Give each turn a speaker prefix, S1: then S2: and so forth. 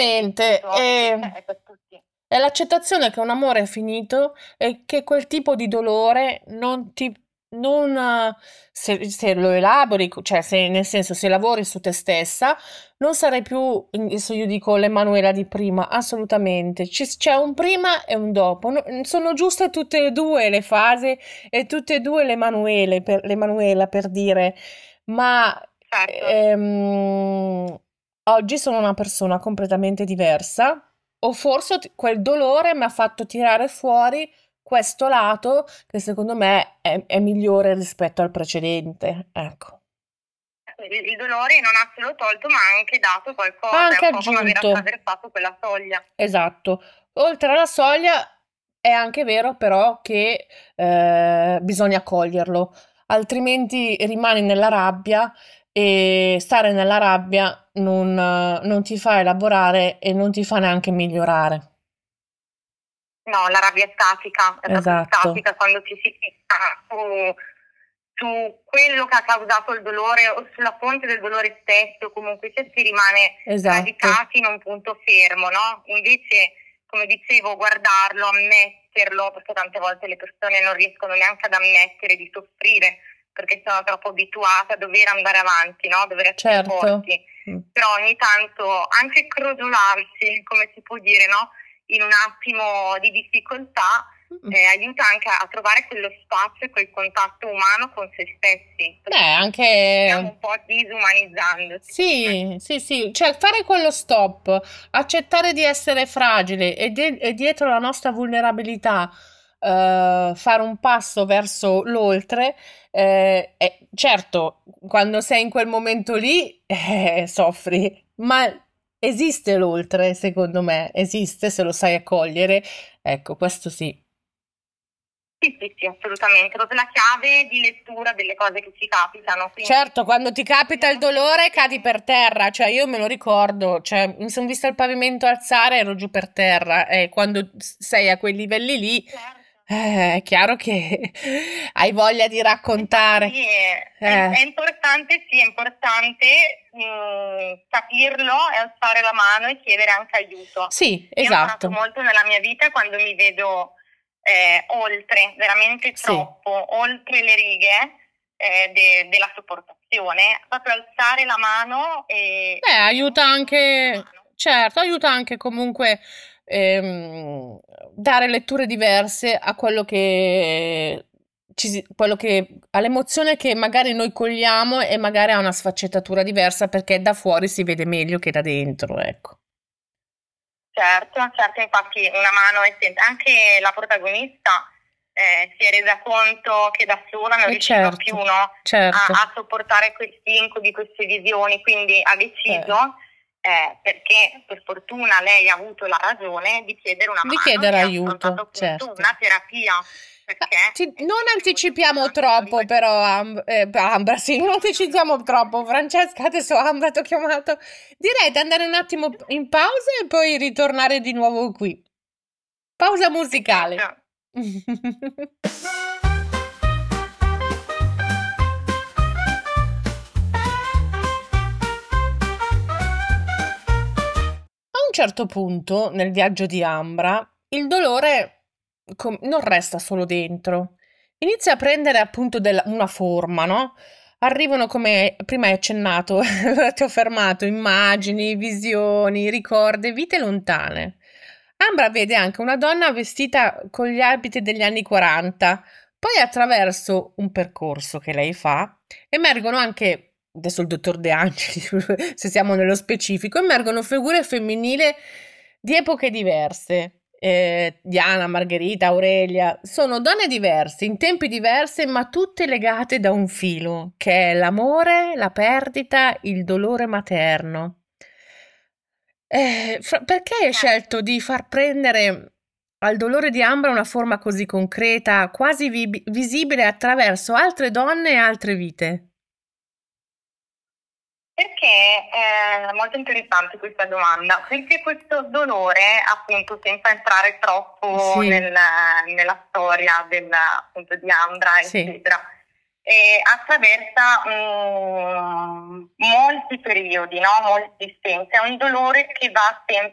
S1: Esattamente,
S2: è per tutti.
S1: è l'accettazione che un amore è finito e che quel tipo di dolore non, se lo elabori, cioè se, nel senso se lavori su te stessa, non sarai più, adesso io dico l'Emanuela di prima, assolutamente. C'è un prima e un dopo. Sono giuste tutte e due le fasi e tutte e due l'Emanuela per dire, ma
S2: Certo.
S1: oggi sono una persona completamente diversa, o forse quel dolore mi ha fatto tirare fuori questo lato che secondo me è migliore rispetto al precedente. Ecco.
S2: Il dolore non ha solo tolto, ma ha anche dato
S1: Ha
S2: qualcosa, è
S1: anche
S2: un po' come aver
S1: aggiunto,
S2: attraversato quella soglia.
S1: esatto. Oltre alla soglia è anche vero però che bisogna coglierlo, altrimenti rimani nella rabbia e stare nella rabbia non ti fa elaborare e non ti fa neanche migliorare.
S2: No, la rabbia è statica, è proprio
S1: Esatto,
S2: statica quando ci si fissa su quello che ha causato il dolore o sulla fonte del dolore stesso, comunque si rimane
S1: esatto,
S2: radicati in un punto fermo, no? Invece, come dicevo, guardarlo, ammetterlo, perché tante volte le persone non riescono neanche ad ammettere di soffrire, perché sono troppo abituate a dover andare avanti, no? A dover essere
S1: certo.
S2: forti.
S1: Mm.
S2: Però ogni tanto anche crogiolarsi, come si può dire, no? In un attimo di difficoltà
S1: Mm.
S2: aiuta anche a trovare quello spazio e quel contatto umano con se stessi,
S1: Beh,
S2: perché stiamo
S1: anche
S2: un po' disumanizzando, secondo me.
S1: sì, sì, sì, cioè fare quello stop, accettare di essere fragile e dietro la nostra vulnerabilità fare un passo verso l'oltre, certo, quando sei in quel momento lì soffri, ma esiste l'oltre, secondo me, esiste se lo sai accogliere, ecco, questo sì.
S2: Sì, sì, sì, assolutamente. Proprio la chiave di lettura delle cose che ci capitano. Quindi
S1: Certo, quando ti capita il
S2: dobbiamo sempre
S1: dolore cadi
S2: vedere.
S1: per terra, cioè io me lo ricordo, cioè mi sono vista il pavimento alzare, ero giù per terra e quando sei a quei livelli lì
S2: Certo.
S1: è chiaro che hai voglia di
S2: Infatti
S1: raccontare.
S2: è importante, sì, è importante capirlo e alzare la mano e chiedere anche aiuto.
S1: Sì,
S2: Io ho imparato
S1: esatto,
S2: molto nella mia vita quando mi vedo oltre, veramente
S1: sì.
S2: troppo, oltre le righe della sopportazione, proprio alzare la mano e
S1: Aiuta
S2: offrire una
S1: anche,
S2: mano.
S1: certo, aiuta anche comunque dare letture diverse a quello all'emozione che magari noi cogliamo e magari ha una sfaccettatura diversa perché da fuori si vede meglio che da dentro, ecco.
S2: Certo, certo, infatti una mano è sempre, anche la protagonista si è resa conto che da sola non
S1: E
S2: riusciva più,
S1: certo,
S2: no,
S1: certo,
S2: a sopportare questi incubi, queste visioni, quindi ha
S1: eh,
S2: deciso, perché per fortuna lei ha avuto la ragione, di chiedere una
S1: di
S2: mano
S1: chiedere
S2: e ha affrontato
S1: aiuto,
S2: appunto
S1: certo.
S2: una terapia, perché è
S1: Non
S2: sempre molto
S1: anticipiamo
S2: importante, lo
S1: troppo,
S2: ribadisco.
S1: però, Ambra, sì, non
S2: No, no, no,
S1: anticipiamo troppo. Francesca, adesso Ambra ti ho chiamato. Direi di andare un attimo in pausa e poi ritornare di nuovo qui. Pausa musicale.
S2: perfetto.
S1: A un certo punto, nel viaggio di Ambra, il dolore non resta solo dentro, inizia a prendere appunto una forma, no? Arrivano, come prima hai accennato, allora ti ho fermato, immagini, visioni, ricordi, vite lontane. Ambra vede anche una donna vestita con gli abiti degli anni 40. Poi, attraverso un percorso che lei fa, emergono anche, adesso il dottor De Angeli, se siamo nello specifico, emergono figure femminili di epoche diverse. Diana, Margherita, Aurelia, sono donne diverse, in tempi diversi, ma tutte legate da un filo, che è l'amore, la perdita, il dolore materno. Perché hai
S2: Certo.
S1: scelto di far prendere al dolore di Ambra una forma così concreta, quasi visibile attraverso altre donne e altre vite?
S2: Perché è molto interessante questa domanda, perché questo dolore, appunto, senza entrare troppo
S1: Sì,
S2: nella storia appunto, di Ambra,
S1: sì.
S2: eccetera, attraversa molti periodi, no? Molti sensi, è un dolore che va sempre